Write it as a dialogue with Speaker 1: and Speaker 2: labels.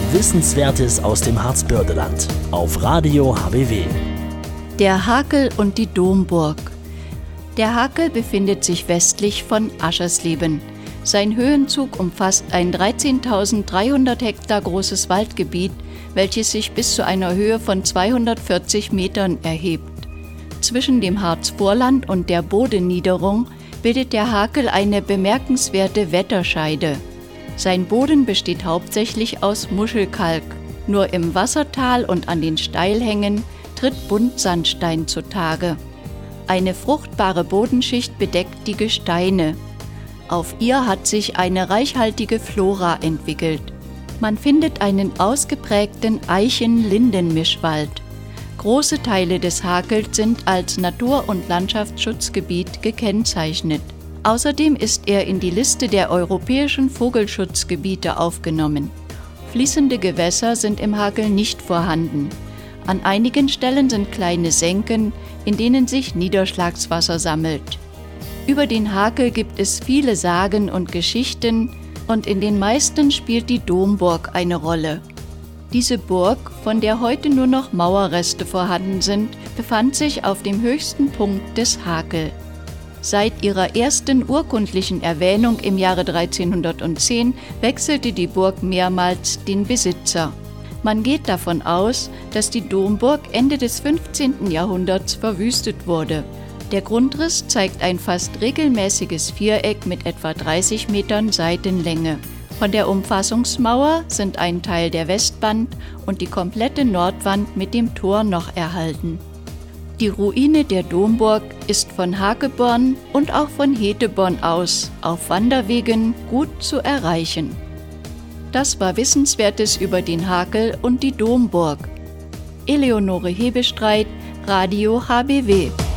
Speaker 1: Wissenswertes aus dem Harzbördeland auf Radio HBW.
Speaker 2: Der Hakel und die Domburg. Der Hakel befindet sich westlich von Aschersleben. Sein Höhenzug umfasst ein 13.300 Hektar großes Waldgebiet, welches sich bis zu einer Höhe von 240 Metern erhebt. Zwischen dem Harzvorland und der Bodenniederung bildet der Hakel eine bemerkenswerte Wetterscheide. Sein Boden besteht hauptsächlich aus Muschelkalk. Nur im Wassertal und an den Steilhängen tritt Buntsandstein zutage. Eine fruchtbare Bodenschicht bedeckt die Gesteine. Auf ihr hat sich eine reichhaltige Flora entwickelt. Man findet einen ausgeprägten Eichen-Linden-Mischwald. Große Teile des Hakels sind als Natur- und Landschaftsschutzgebiet gekennzeichnet. Außerdem ist er in die Liste der europäischen Vogelschutzgebiete aufgenommen. Fließende Gewässer sind im Hakel nicht vorhanden. An einigen Stellen sind kleine Senken, in denen sich Niederschlagswasser sammelt. Über den Hakel gibt es viele Sagen und Geschichten und in den meisten spielt die Domburg eine Rolle. Diese Burg, von der heute nur noch Mauerreste vorhanden sind, befand sich auf dem höchsten Punkt des Hakel. Seit ihrer ersten urkundlichen Erwähnung im Jahre 1310 wechselte die Burg mehrmals den Besitzer. Man geht davon aus, dass die Domburg Ende des 15. Jahrhunderts verwüstet wurde. Der Grundriss zeigt ein fast regelmäßiges Viereck mit etwa 30 Metern Seitenlänge. Von der Umfassungsmauer sind ein Teil der Westwand und die komplette Nordwand mit dem Tor noch erhalten. Die Ruine der Domburg ist von Hakeborn und auch von Heteborn aus auf Wanderwegen gut zu erreichen. Das war Wissenswertes über den Hakel und die Domburg. Eleonore Hebestreit, Radio HBW.